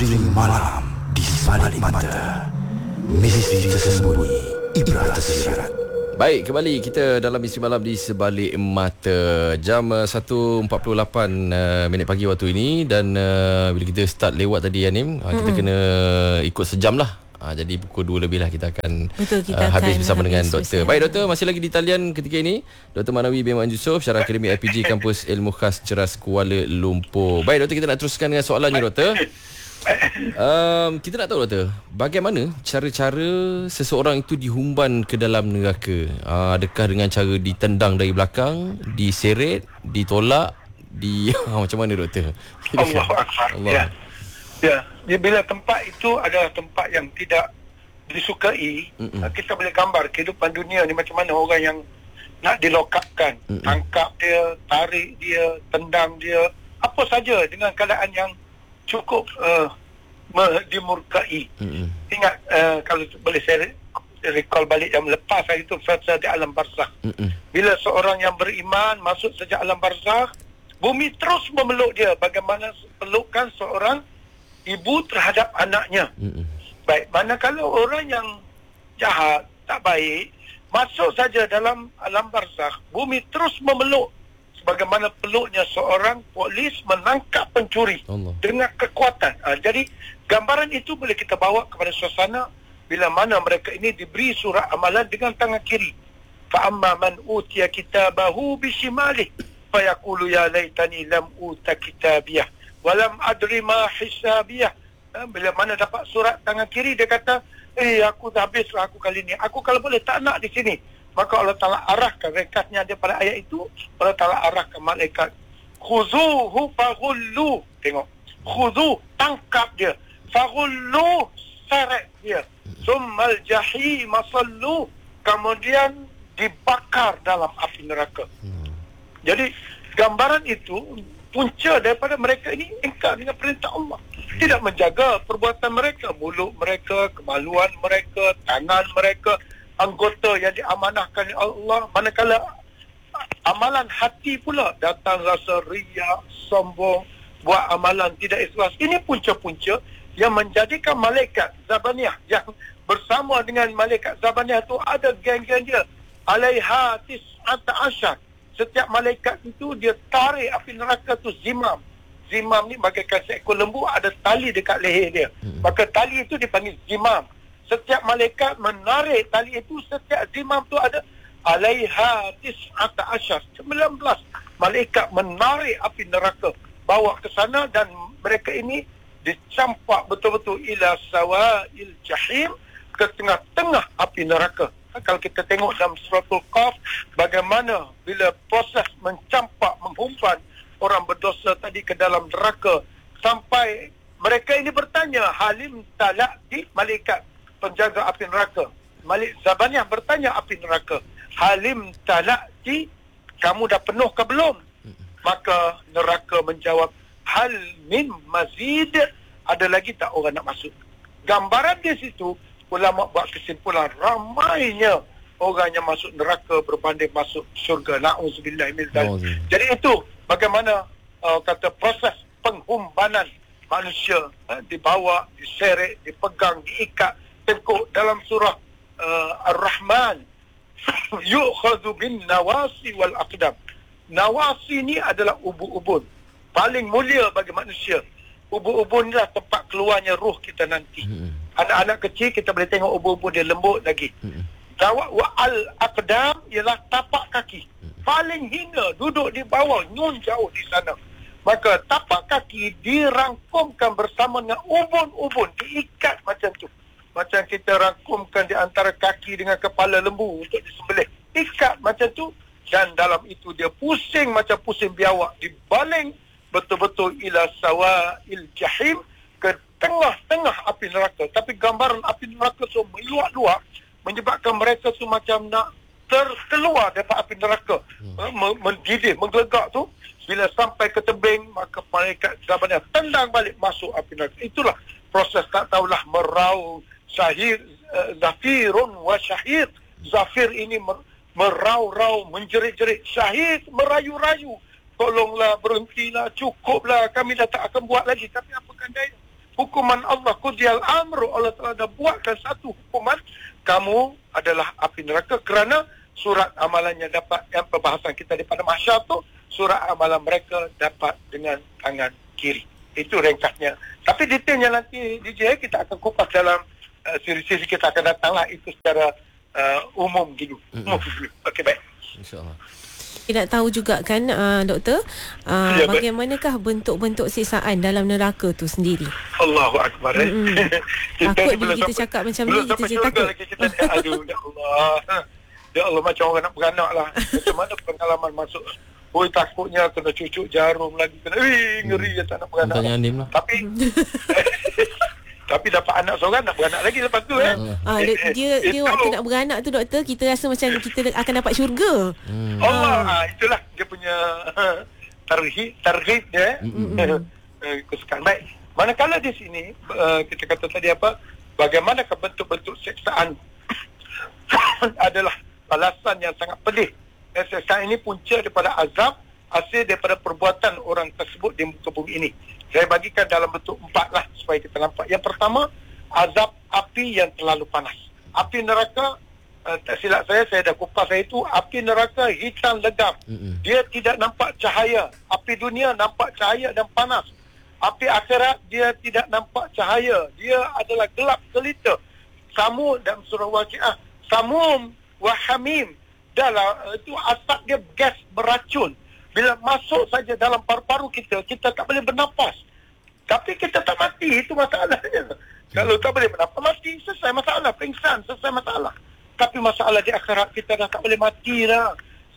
Misteri malam di sebalik mata. Misteri tersembunyi, ibrah tersirat. Baik, kembali kita dalam Misteri Malam di Sebalik Mata. Jam 1.48 minit pagi waktu ini. Dan bila kita start lewat tadi, Anim, kita kena ikut sejam lah. Jadi pukul 2 lebih lah kita akan habis bersama dengan doktor. Baik doktor, masih lagi di talian ketika ini Dr. Manawi bin Wan Yusof, Syarah Akademik IPG Kampus Ilmu Khas Ceras Kuala Lumpur. Baik doktor, kita nak teruskan dengan soalannya doktor. Kita nak tahu doktor, bagaimana cara-cara seseorang itu dihumban ke dalam neraka? Adakah dengan cara ditendang dari belakang, diseret, ditolak, macam mana doktor? Allah. Ya, bila tempat itu adalah tempat yang tidak disukai, kita boleh gambar kehidupan dunia ni macam mana orang yang nak dilokapkan, tangkap dia, tarik dia, tendang dia, apa saja dengan keadaan yang cukup dimurkai. Ingat, kalau boleh saya recall balik yang lepas hari itu, fasa di alam barzakh. Bila seorang yang beriman masuk sejak alam barzakh, bumi terus memeluk dia bagaimana pelukan seorang ibu terhadap anaknya. Baik, manakala orang yang jahat, tak baik, masuk saja dalam alam barzakh, bumi terus memeluk sebagaimana peluknya seorang polis menangkap pencuri dengan kekuatan. Jadi gambaran itu boleh kita bawa kepada suasana bila mana mereka ini diberi surat amalan dengan tangan kiri. Fa amma man utiya kitabahu bishimalihi fa yaqulu ya laitani lam uta kitabiyah wa lam adri ma hisabiyah. Bila mana dapat surat tangan kiri, dia kata, aku dah habislah aku kali ni. Aku kalau boleh tak nak di sini. Maka Allah Ta'ala arahkan, rekasnya dia pada ayat itu, Allah Ta'ala arahkan malaikat. Khuzuhu faghullu. Tengok. Khuzuh, tangkap dia. Faghullu, seret dia. Summal jahima sallu. Kemudian dibakar dalam api neraka. Jadi, gambaran itu, punca daripada mereka ini ingkar dengan perintah Allah. Tidak menjaga perbuatan mereka, mulut mereka, kemaluan mereka, tangan mereka, anggota yang diamanahkan oleh Allah. Manakala amalan hati pula datang rasa riak, sombong, buat amalan tidak ikhlas. Ini punca-punca yang menjadikan malaikat Zabaniyah yang bersama dengan malaikat Zabaniyah itu ada geng-geng dia. Alaiha tis'ata asyar. Setiap malaikat itu dia tarik api neraka tu zimam. Zimam ni bagaikan seekor lembu, ada tali dekat leher dia. Maka tali itu dipanggil zimam. Setiap malaikat menarik tali itu, setiap zimam tu ada alaiha tis'ata asyar, 19 malaikat menarik api neraka, bawa ke sana, dan mereka ini dicampak betul-betul ila sawa'il jahim, ke tengah-tengah api neraka. Kalau kita tengok dalam suratul Qaf, bagaimana bila proses mencampak, menghumban orang berdosa tadi ke dalam neraka, sampai mereka ini bertanya, halim talaqti, malaikat penjaga api neraka, Malik Zabaniyah bertanya api neraka, halim talaqti, kamu dah penuh ke belum? Maka neraka menjawab, hal min mazid, ada lagi tak orang nak masuk? Gambaran di situ, ulama buat kesimpulan, ramainya orang yang masuk neraka berbanding masuk syurga. Na'udzubillah min dzalik. Jadi itu bagaimana kata proses penghumbanan manusia, dibawa, diseret, dipegang, diikat. Tengok dalam surah Ar-Rahman, yu'khadhu bin nawasi wal aqdam. Nawasi ni adalah ubun-ubun paling mulia bagi manusia. Ubun-ubun inilah tempat keluarnya ruh kita nanti. Anak-anak kecil kita boleh tengok ubun-ubun dia lembut lagi. Wa al-aqdam ialah tapak kaki. Paling hina, duduk di bawah, nyun jauh di sana. Maka tapak kaki dirangkumkan bersama dengan ubun-ubun, diikat macam tu. Macam kita rangkumkan di antara kaki dengan kepala lembu untuk disembelih. Ikat macam tu, dan dalam itu dia pusing macam pusing biawak, dibaling betul-betul ila sawa'il jahim, ke tengah-tengah api neraka. Tapi gambaran api neraka tu meluak-luak, menyebabkan mereka tu macam nak terkeluar daripada api neraka, mendidih, menggelegak tu. Bila sampai ke tebing, maka malaikat Zabaniyah tendang balik masuk api neraka. Itulah proses, tak tahulah merau syahir, zafirun wa syahir. Zafir ini merau-rau, menjerit-jerit. Syahid merayu-rayu, tolonglah, berhentilah, cukuplah, kami dah tak akan buat lagi. Tapi apakan daya, hukuman Allah, qudiyal amru, Allah Ta'ala dah buatkan satu hukuman, kamu adalah api neraka, kerana surat amalannya dapat, yang perbahasan kita daripada mahsyar tu, surat amalan mereka dapat dengan tangan kiri. Itu ringkasnya. Tapi detailnya nanti DJ kita akan kupas dalam siri-siri kita akan datanglah, itu secara umum gitu. Okey, baik. InsyaAllah. Kita nak tahu juga kan doktor, bagaimanakah bentuk-bentuk siksaan dalam neraka tu sendiri? Allahu Akbar. Takut bila kita cakap macam ni, kita takut. Aduh, ya Allah, macam orang nak beranak lah. Macam mana pengalaman masuk, takutnya kena cucuk jarum lagi, kena ngeri je, tak nak beranak. Tanya Anim lah. Tapi dapat anak seorang, nak beranak lagi lepas tu. Dia waktu nak beranak tu doktor, kita rasa macam kita akan dapat syurga. Allah, itulah dia punya targhib dia. Kesukaan. Baik, manakala di sini kita kata tadi bagaimana bentuk-bentuk siksaan adalah balasan yang sangat pedih. Dan siksaan ini punca daripada azab hasil daripada perbuatan orang tersebut di muka bumi ini. Saya bagikan dalam bentuk 4 lah supaya kita nampak. Yang pertama, azab api yang terlalu panas. Api neraka, tak silap saya dah kupas saya itu, api neraka hitam legam. Dia tidak nampak cahaya. Api dunia nampak cahaya dan panas. Api akhirat dia tidak nampak cahaya. Dia adalah gelap gelita. Samum dalam surah Waqiah, samum wa hamim. Itu asap dia gas beracun. Bila masuk saja dalam paru-paru kita tak boleh bernafas. Tapi kita tak mati, itu masalahnya. Kalau tak boleh bernafas, mati, selesai masalah. Pingsan, selesai masalah. Tapi masalah di akhirat, kita dah tak boleh mati dah.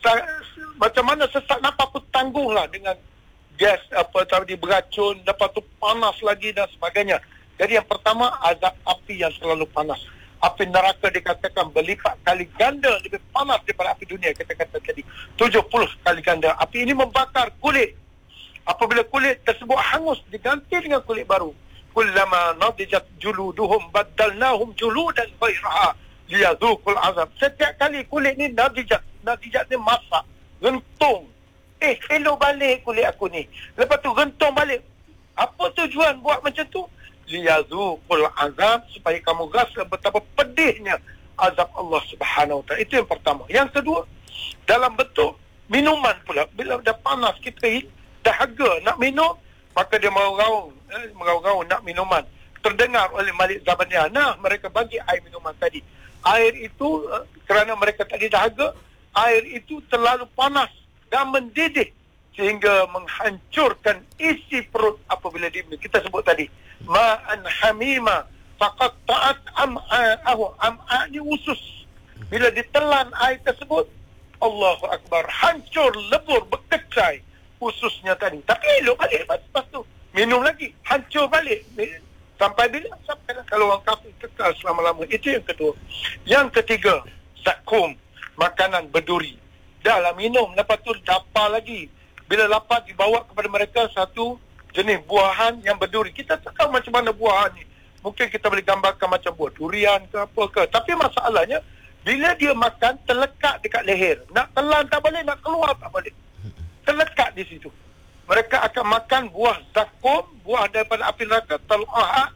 Macam mana sesak nafas pun tanggung lah dengan gas tadi beracun, lepas tu panas lagi dan sebagainya. Jadi yang pertama, azab api yang terlalu panas. Api neraka dikatakan berlipat kali ganda lebih panas daripada api dunia. Kita kata tadi 70 kali ganda. Api ini membakar kulit. Apabila kulit tersebut hangus, diganti dengan kulit baru. Kullama nadijat juluduhum baddalnahum juludan ghairaha liyadhuqul azab. Setiap kali kulit ni nadijat ni masak, gentung. Elok balik kulit aku ni. Lepas tu gentung balik. Apa tujuan buat macam tu? Liyadhuqul azab, supaya kamu rasa betapa pedihnya azab Allah Subhanahu Wa Taala. Itu yang pertama. Yang kedua, dalam bentuk minuman pula. Bila dah panas, kita dahaga nak minum, maka dia meraung-raung nak minuman. Terdengar oleh Malik Zabaniyah, mereka bagi air minuman tadi. Air itu kerana mereka tadi dahaga, air itu terlalu panas dan mendidih sehingga menghancurkan isi perut apabila diminum. Kita sebut tadi ma'an hamima faqatta'at am'a'ahu. Am'a' ni usus. Bila ditelan air tersebut, Allahu Akbar, hancur, lebur, berkecai ususnya tadi. Tapi elok balik lepas tu. Minum lagi, hancur balik. Sampai bila? Sampai kalau orang kafir kekal selama-lama. Itu yang kedua. Yang ketiga, zakum, makanan berduri. Dah lah minum, lepas tu lapar lagi. Bila lapar, dibawa kepada mereka satu jenis buahan yang berduri. Kita tak tahu macam mana buahan ni. Mungkin kita boleh gambarkan macam buah durian ke apa ke. Tapi masalahnya, bila dia makan, terlekat dekat leher. Nak telan tak boleh, nak keluar tak boleh. Terlekat di situ. Mereka akan makan buah zakum, buah daripada api neraka. Tal'uha,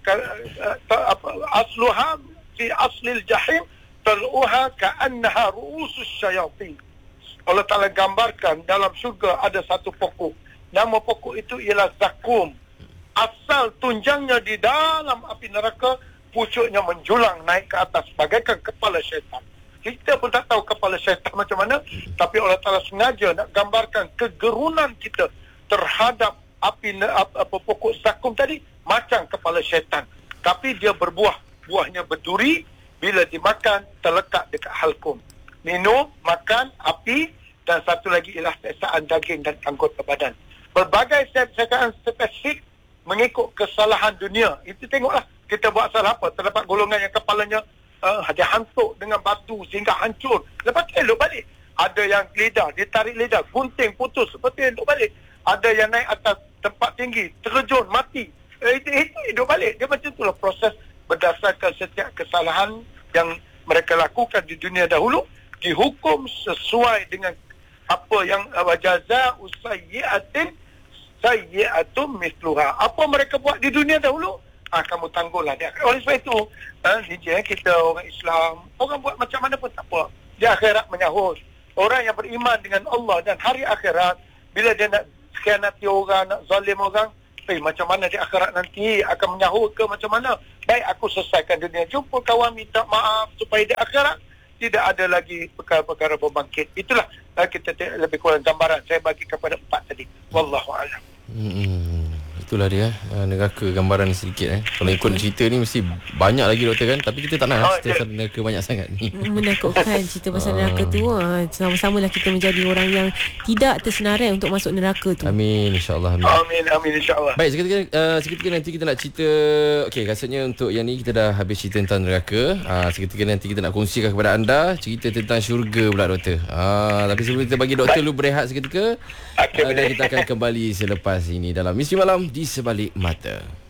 asluha fi aslil jahim, tal'uha ka'annaha ru'usus syayatin. Allah Ta'ala gambarkan dalam syurga ada satu pokok. Nama pokok itu ialah zakum. Asal tunjangnya di dalam api neraka, pucuknya menjulang naik ke atas bagaikan kepala syaitan. Kita pun tak tahu kepala syaitan macam mana, tapi Allah Ta'ala sengaja nak gambarkan kegerunan kita terhadap pokok zakum tadi macam kepala syaitan. Tapi dia berbuah, buahnya berduri, bila dimakan terlekat dekat halkum. Minum, makan, api, dan satu lagi ialah siksaan daging dan anggota badan. Berbagai siksaan spesifik mengikut kesalahan dunia. Itu tengoklah, kita buat salah apa. Terdapat golongan yang kepalanya dia hantuk dengan batu sehingga hancur. Lepas tu elok balik. Ada yang lidah, ditarik lidah, gunting, putus. Lepas tu elok balik. Ada yang naik atas tempat tinggi, terjun, mati. Itu hidup balik. Dia macam itulah proses berdasarkan setiap kesalahan yang mereka lakukan di dunia dahulu, dihukum sesuai dengan apa yang wajaza'u sayyi'atin sayyi'atun mithluha. Apa mereka buat di dunia dahulu, kamu tangguhlah dia. Oleh sebab itu, kita orang Islam, orang buat macam mana pun tak apa. Di akhirat menyahut. Orang yang beriman dengan Allah dan hari akhirat, bila dia nak khianati orang, nak zalim orang, macam mana di akhirat nanti akan menyahut ke macam mana? Baik, aku selesaikan dunia, jumpa kawan, minta maaf supaya di akhirat tidak ada lagi perkara-perkara berbangkit. Itulah kita lebih kurang gambaran saya bagi kepada 4 tadi. Wallahu a'lam. Itulah dia, neraka gambaran sedikit. Kalau ikut cerita ni mesti banyak lagi doktor kan, tapi kita tak nak cerita pasal neraka banyak sangat ni. Menakutkan cerita pasal neraka tu. Sama-samalah kita menjadi orang yang tidak tersenarai untuk masuk neraka tu. Amin, insya-Allah. Amin insya-Allah. Baik, seketika nanti kita nak cerita. Okey, rasanya untuk yang ni kita dah habis cerita tentang neraka. Seketika nanti kita nak kongsikan kepada anda cerita tentang syurga pula doktor. Tapi sebelum kita bagi doktor lu berehat seketika, dan kita akan kembali selepas ini dalam Misteri Malam di Sebalik Mata.